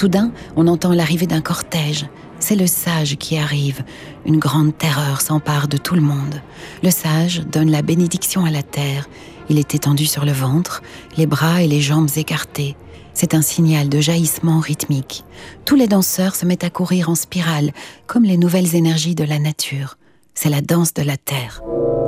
Soudain, on entend l'arrivée d'un cortège. C'est le sage qui arrive. Une grande terreur s'empare de tout le monde. Le sage donne la bénédiction à la terre. Il est étendu sur le ventre, les bras et les jambes écartés. C'est un signal de jaillissement rythmique. Tous les danseurs se mettent à courir en spirale, comme les nouvelles énergies de la nature. C'est la danse de la terre.